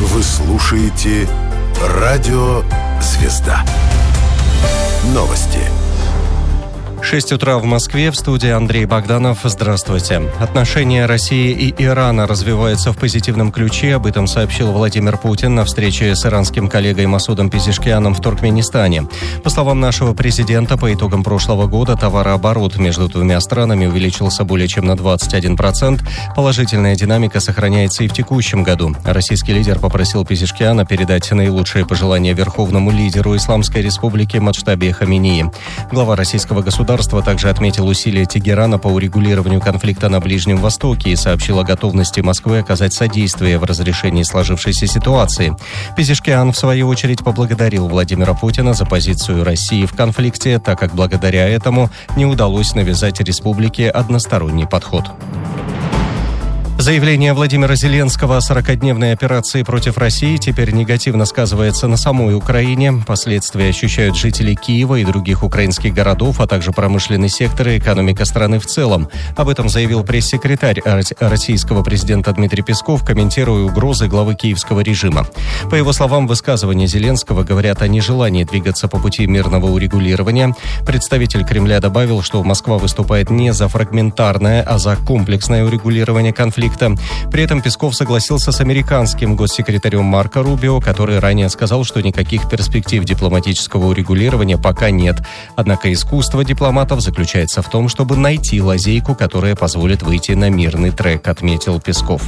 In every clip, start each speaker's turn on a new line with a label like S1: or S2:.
S1: Вы слушаете «Радио Звезда». Новости.
S2: 6 утра в Москве, в студии Андрей Богданов. Здравствуйте. Отношения России и Ирана развиваются в позитивном ключе. Об этом сообщил Владимир Путин на встрече с иранским коллегой Масудом Пезешкианом в Туркменистане. По словам нашего президента, по итогам прошлого года товарооборот между двумя странами увеличился более чем на 21%. Положительная динамика сохраняется и в текущем году. Российский лидер попросил Пезешкиана передать наилучшие пожелания верховному лидеру Исламской Республики Муджтаби Хаминеи. Глава российского государства также отметил усилия Тегерана по урегулированию конфликта на Ближнем Востоке и сообщил о готовности Москвы оказать содействие в разрешении сложившейся ситуации. Пезешкиан, в свою очередь, поблагодарил Владимира Путина за позицию России в конфликте, так как благодаря этому не удалось навязать республике односторонний подход. Заявление Владимира Зеленского о 40-дневной операции против России теперь негативно сказывается на самой Украине. Последствия ощущают жители Киева и других украинских городов, а также промышленный сектор и экономика страны в целом. Об этом заявил пресс-секретарь российского президента Дмитрий Песков, комментируя угрозы главы киевского режима. По его словам, высказывания Зеленского говорят о нежелании двигаться по пути мирного урегулирования. Представитель Кремля добавил, что Москва выступает не за фрагментарное, а за комплексное урегулирование конфликта. При этом Песков согласился с американским госсекретарем Марко Рубио, который ранее сказал, что никаких перспектив дипломатического урегулирования пока нет. Однако искусство дипломатов заключается в том, чтобы найти лазейку, которая позволит выйти на мирный трек, отметил Песков.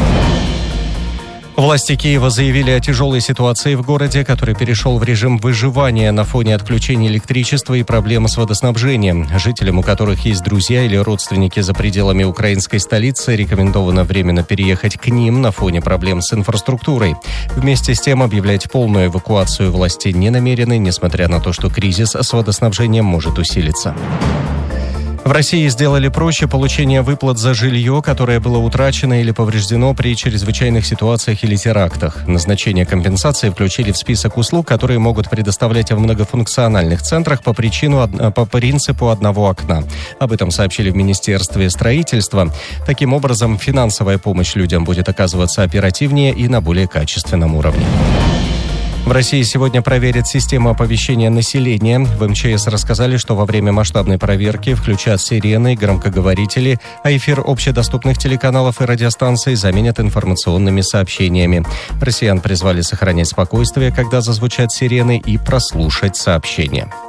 S2: Власти Киева заявили о тяжелой ситуации в городе, который перешел в режим выживания на фоне отключения электричества и проблем с водоснабжением. Жителям, у которых есть друзья или родственники за пределами украинской столицы, рекомендовано временно переехать к ним на фоне проблем с инфраструктурой. Вместе с тем объявлять полную эвакуацию власти не намерены, несмотря на то, что кризис с водоснабжением может усилиться. В России сделали проще получение выплат за жилье, которое было утрачено или повреждено при чрезвычайных ситуациях или терактах. Назначение компенсации включили в список услуг, которые могут предоставлять в многофункциональных центрах по принципу одного окна. Об этом сообщили в Министерстве строительства. Таким образом, финансовая помощь людям будет оказываться оперативнее и на более качественном уровне. В России сегодня проверят систему оповещения населения. В МЧС рассказали, что во время масштабной проверки включат сирены, громкоговорители, а эфир общедоступных телеканалов и радиостанций заменят информационными сообщениями. Россиян призвали сохранять спокойствие, когда зазвучат сирены, и прослушать сообщения.